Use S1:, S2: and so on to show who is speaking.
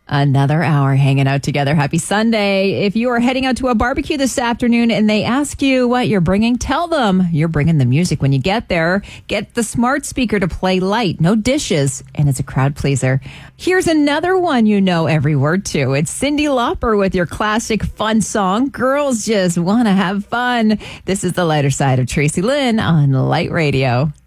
S1: Another hour hanging out together. Happy Sunday. If you are heading out to a barbecue this afternoon and they ask you what you're bringing, tell them you're bringing the music when you get there. Get the smart speaker to play light, no dishes, and it's a crowd pleaser. Here's another one you know every word to. It's Cyndi Lauper with your classic fun song, Girls Just Want to Have Fun. This is the lighter side of Tracy Lynn on Light Radio.